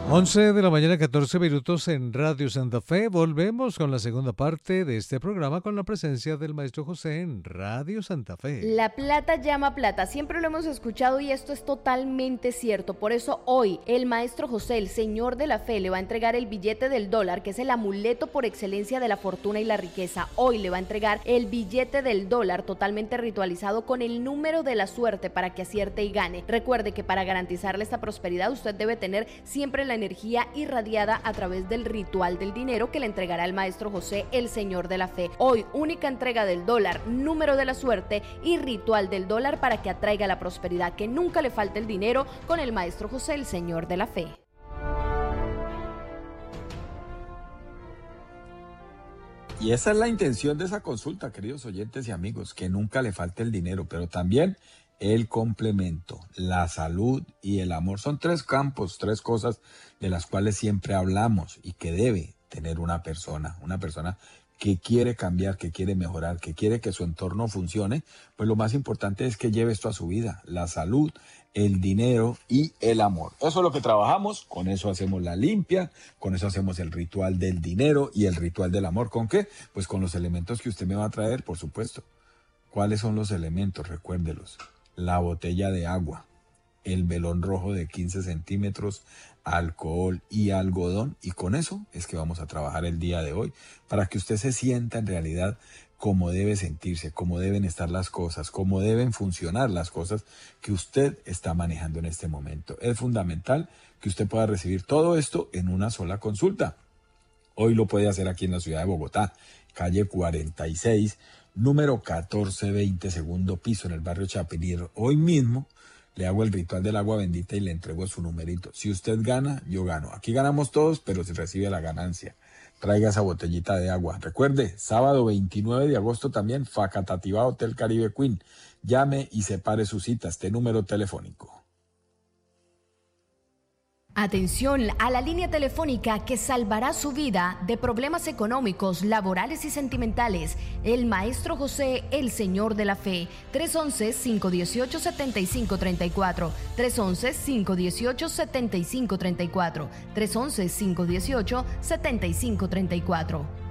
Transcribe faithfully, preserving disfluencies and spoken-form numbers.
once de la mañana, catorce minutos en Radio Santa Fe. Volvemos con la segunda parte de este programa con la presencia del maestro José en Radio Santa Fe. La plata llama plata, siempre lo hemos escuchado y esto es totalmente cierto. Por eso hoy el maestro José, el señor de la fe, le va a entregar el billete del dólar, que es el amuleto por excelencia de la fortuna y la riqueza. Hoy le va a entregar el billete del dólar totalmente ritualizado con el número de la suerte para que acierte y gane. Recuerde que para garantizarle esta prosperidad usted debe tener siempre la energía irradiada a través del ritual del dinero que le entregará el maestro José, el señor de la fe. Hoy, única entrega del dólar, número de la suerte y ritual del dólar para que atraiga la prosperidad, que nunca le falte el dinero con el maestro José, el señor de la fe. Y esa es la intención de esa consulta, queridos oyentes y amigos, que nunca le falte el dinero, pero también el complemento, la salud y el amor. Son tres campos, tres cosas de las cuales siempre hablamos y que debe tener una persona, una persona que quiere cambiar, que quiere mejorar, que quiere que su entorno funcione. Pues lo más importante es que lleve esto a su vida, la salud, el dinero y el amor. Eso es lo que trabajamos, con eso hacemos la limpia, con eso hacemos el ritual del dinero y el ritual del amor. ¿Con qué? Pues con los elementos que usted me va a traer, por supuesto. ¿Cuáles son los elementos? Recuérdelos. La botella de agua, el velón rojo de quince centímetros, alcohol y algodón. Y con eso es que vamos a trabajar el día de hoy, para que usted se sienta en realidad cómo debe sentirse, cómo deben estar las cosas, cómo deben funcionar las cosas que usted está manejando en este momento. Es fundamental que usted pueda recibir todo esto en una sola consulta. Hoy lo puede hacer aquí en la ciudad de Bogotá, calle cuarenta y seis, número catorce veinte, segundo piso, en el barrio Chapinero. Hoy mismo le hago el ritual del agua bendita y le entrego su numerito. Si usted gana, yo gano. Aquí ganamos todos, pero se recibe la ganancia. Traiga esa botellita de agua. Recuerde, sábado veintinueve de agosto también, Facatativá Hotel Caribe Queen. Llame y separe su cita, este número telefónico. Atención a la línea telefónica que salvará su vida de problemas económicos, laborales y sentimentales. El maestro José, el señor de la fe. tres once, cinco dieciocho, setenta y cinco treinta y cuatro. tres once, cinco dieciocho, setenta y cinco treinta y cuatro. tres once, cinco dieciocho, setenta y cinco treinta y cuatro.